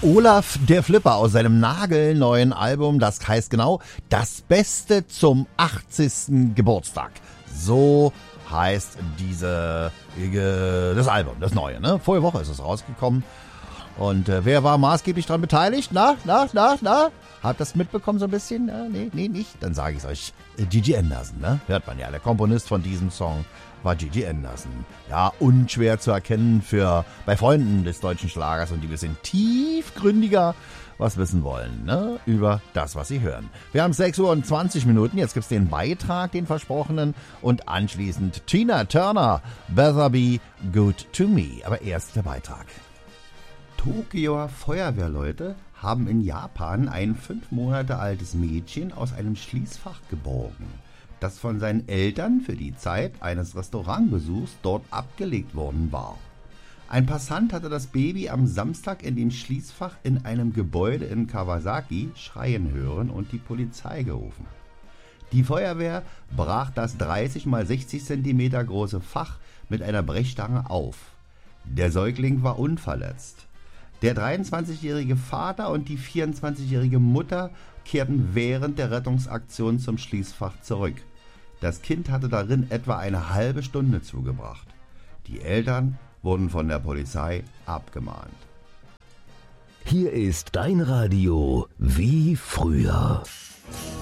Olaf der Flipper aus seinem nagelneuen Album, das heißt genau Das Beste zum 80. Geburtstag. So heißt das Album, das neue, ne? Vorige Woche ist es rausgekommen. Und wer war maßgeblich daran beteiligt? Na? Habt das mitbekommen so ein bisschen? Nee, nicht? Dann sage ich es euch. Gigi Anderson, ne? Hört man ja. Der Komponist von diesem Song war Gigi Anderson. Ja, unschwer zu erkennen bei Freunden des deutschen Schlagers und die ein bisschen tiefgründiger was wissen wollen, ne? Über das, was sie hören. Wir haben 6:20 Uhr. Jetzt gibt's den Beitrag, den versprochenen. Und anschließend Tina Turner, Better Be Good to Me. Aber erst der Beitrag. Tokioer Feuerwehrleute haben in Japan ein 5 Monate altes Mädchen aus einem Schließfach geborgen, das von seinen Eltern für die Zeit eines Restaurantbesuchs dort abgelegt worden war. Ein Passant hatte das Baby am Samstag in dem Schließfach in einem Gebäude in Kawasaki schreien hören und die Polizei gerufen. Die Feuerwehr brach das 30 x 60 cm große Fach mit einer Brechstange auf. Der Säugling war unverletzt. Der 23-jährige Vater und die 24-jährige Mutter kehrten während der Rettungsaktion zum Schließfach zurück. Das Kind hatte darin etwa eine halbe Stunde zugebracht. Die Eltern wurden von der Polizei abgemahnt. Hier ist dein Radio wie früher.